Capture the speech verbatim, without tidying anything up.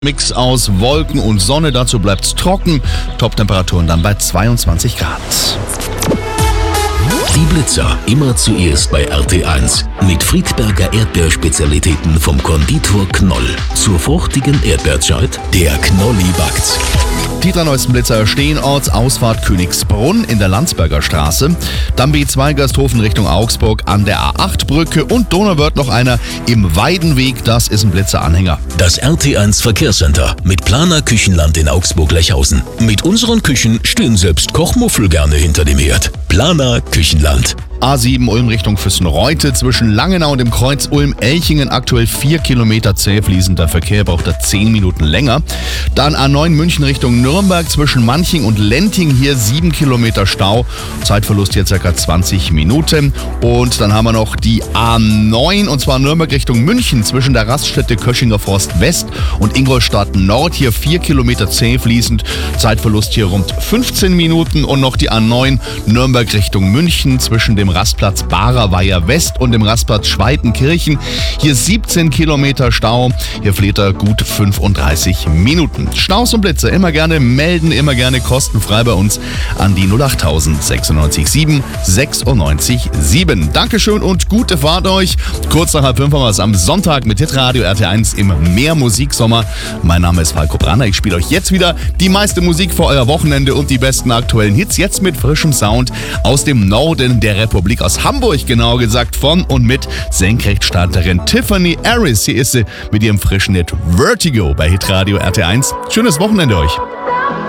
Mix aus Wolken und Sonne, dazu bleibt's trocken. Toptemperaturen dann bei zweiundzwanzig Grad. Die Blitzer immer zuerst bei R T eins. Mit Friedberger Erdbeerspezialitäten vom Konditor Knoll. Zur fruchtigen Erdbeerzeit, der Knolli backt's. Die drei neuesten Blitzer stehen Ortsausfahrt Königsbrunn in der Landsberger Straße, dann B zwei Gasthofen Richtung Augsburg an der A acht Brücke und Donauwörth noch einer im Weidenweg, das ist ein Blitzeranhänger. Das R T eins Verkehrscenter mit Planer Küchenland in Augsburg-Lechhausen. Mit unseren Küchen stehen selbst Kochmuffel gerne hinter dem Herd. Planer Küchenland. A sieben Ulm Richtung Füssenreute, zwischen Langenau und dem Kreuz Ulm-Elchingen aktuell vier Kilometer zäh fließender Verkehr, braucht er zehn Minuten länger. Dann A neun München Richtung Nürnberg, zwischen Manching und Lenting hier sieben Kilometer Stau, Zeitverlust hier ca. zwanzig Minuten. Und dann haben wir noch die A neun und zwar Nürnberg Richtung München, zwischen der Raststätte Köschinger Forst West und Ingolstadt Nord hier vier Kilometer zäh fließend, Zeitverlust hier rund fünfzehn Minuten. Und noch die A neun Nürnberg Richtung München, zwischen dem Rastplatz Barer West und dem Rastplatz Schweitenkirchen. Hier siebzehn Kilometer Stau. Hier fehlt er gut fünfunddreißig Minuten. Staus und Blitze immer gerne melden, immer gerne kostenfrei bei uns an die null acht sechsundneunzig sieben sechsundneunzig sieben. Dankeschön und gute Fahrt euch. Kurz nach halb fünf haben wir es am Sonntag mit Hitradio R T eins im Mehrmusiksommer. Mein Name ist Falco Branner. Ich spiele euch jetzt wieder die meiste Musik für euer Wochenende und die besten aktuellen Hits. Jetzt mit frischem Sound aus dem Norden der Republik. Aus Hamburg, genau gesagt, von und mit Senkrechtstarterin Tiffany Harris. Hier ist sie mit ihrem frischen Hit Vertigo bei Hitradio R T eins. Schönes Wochenende euch.